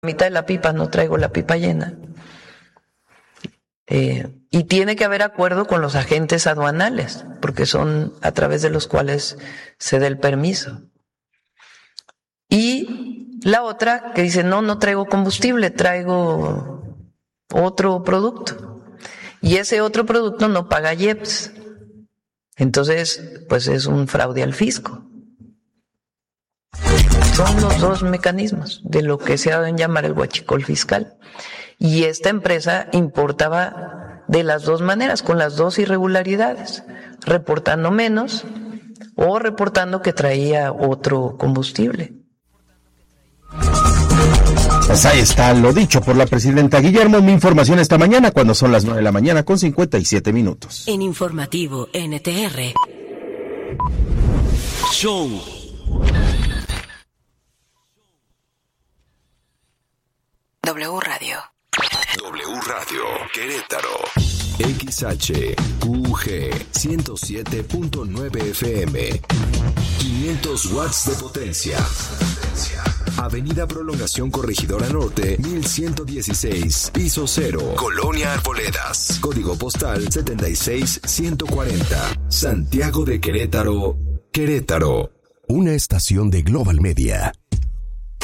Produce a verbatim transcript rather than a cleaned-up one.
mitad de la pipa, no traigo la pipa llena. Eh, y tiene que haber acuerdo con los agentes aduanales, porque son a través de los cuales se da el permiso. Y la otra que dice, no, no traigo combustible, traigo otro producto. Y ese otro producto no paga I E P S. Entonces, pues es un fraude al fisco. Son los dos mecanismos de lo que se ha dado en llamar el huachicol fiscal. Y esta empresa importaba de las dos maneras, con las dos irregularidades, reportando menos o reportando que traía otro combustible. Pues ahí está lo dicho por la presidenta. Guillermo, mi información esta mañana cuando son las nueve de la mañana con cincuenta y siete minutos. En Informativo N T R. Show. W Radio. W Radio Querétaro. X H U G ciento siete punto nueve F M. quinientos watts de potencia. Avenida Prolongación Corregidora Norte, mil ciento dieciséis, piso cero. Colonia Arboledas. Código postal setenta y seis ciento cuarenta. Santiago de Querétaro, Querétaro. Una estación de Global Media.